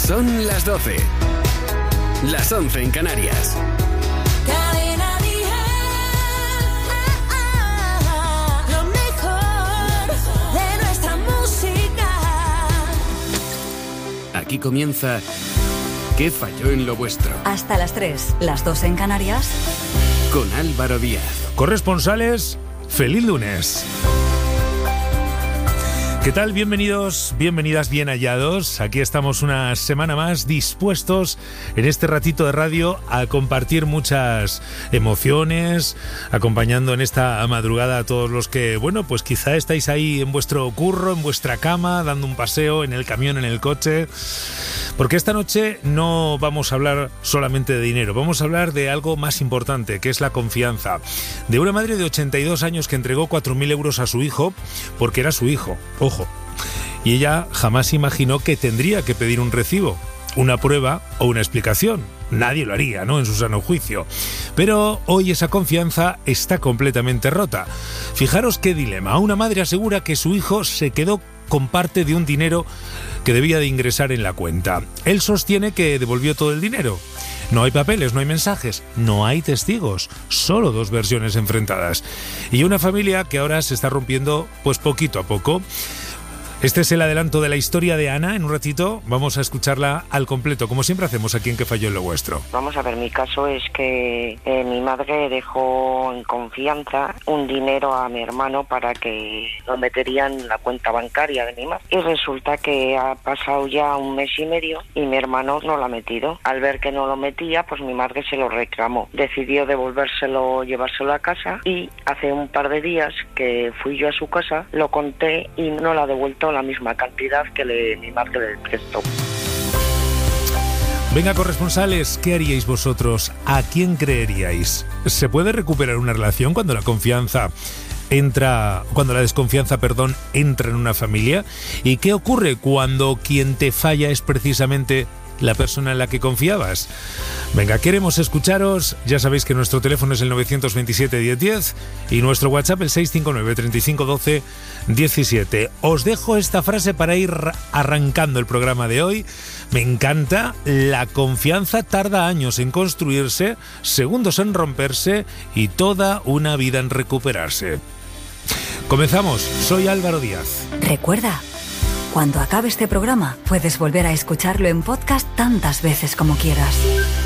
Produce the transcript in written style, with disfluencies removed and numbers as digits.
Son las 12. Las 11 en Canarias. Cadena Dial, lo mejor de nuestra música. Aquí comienza ¿Qué falló en lo vuestro? Hasta las 3, las 2 en Canarias. Con Álvaro Díaz. Corresponsales, feliz lunes. ¿Qué tal? Bienvenidos, bienvenidas, bien hallados. Aquí estamos una semana más dispuestos en este ratito de radio a compartir muchas emociones, acompañando en esta madrugada a todos los que, bueno, pues quizá estáis ahí en vuestro curro, en vuestra cama, dando un paseo en el camión, en el coche. Porque esta noche no vamos a hablar solamente de dinero, vamos a hablar de algo más importante, que es la confianza. De una madre de 82 años que entregó 4.000 euros a su hijo porque era su hijo, ojo. Y ella jamás imaginó que tendría que pedir un recibo, una prueba o una explicación. Nadie lo haría, ¿no?, en su sano juicio. Pero hoy esa confianza está completamente rota. Fijaros qué dilema. Una madre asegura que su hijo se quedó con parte de un dinero que debía de ingresar en la cuenta. Él sostiene que devolvió todo el dinero. No hay papeles, no hay mensajes, no hay testigos, solo dos versiones enfrentadas. Y una familia que ahora se está rompiendo pues poquito a poco. Este es el adelanto de la historia de Ana. En un ratito vamos a escucharla al completo, como siempre hacemos aquí en ¿Qué falló en lo vuestro? Vamos a ver, mi caso es que mi madre dejó en confianza un dinero a mi hermano para que lo metería en la cuenta bancaria de mi madre. Y resulta que ha pasado ya un mes y medio y mi hermano no lo ha metido. Al ver que no lo metía, pues mi madre se lo reclamó. Decidió devolvérselo, llevárselo a casa, y hace un par de días que fui yo a su casa, lo conté y no la ha devuelto la misma cantidad que mi madre le prestó. Venga, corresponsales, ¿qué haríais vosotros? ¿A quién creeríais? ¿Se puede recuperar una relación cuando la desconfianza entra en una familia? ¿Y qué ocurre cuando quien te falla es precisamente la persona en la que confiabas? Venga, queremos escucharos. Ya sabéis que nuestro teléfono es el 927-1010 y nuestro WhatsApp el 659-3512-17. Os dejo esta frase para ir arrancando el programa de hoy. Me encanta. La confianza tarda años en construirse, segundos en romperse y toda una vida en recuperarse. Comenzamos. Soy Álvaro Díaz. Recuerda, cuando acabe este programa, puedes volver a escucharlo en podcast tantas veces como quieras.